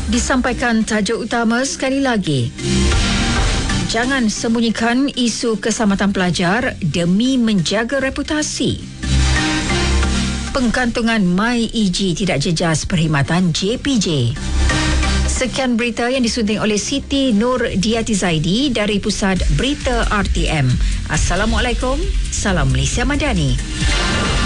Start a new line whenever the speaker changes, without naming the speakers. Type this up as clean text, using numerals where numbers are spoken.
Disampaikan tajuk utama sekali lagi. Jangan sembunyikan isu keselamatan pelajar demi menjaga reputasi. Pengkantungan MyEG tidak jejas perkhidmatan JPJ. Sekian berita yang disunting oleh Siti Nur Diati Zaidi dari Pusat Berita RTM. Assalamualaikum. Salam Malaysia Madani.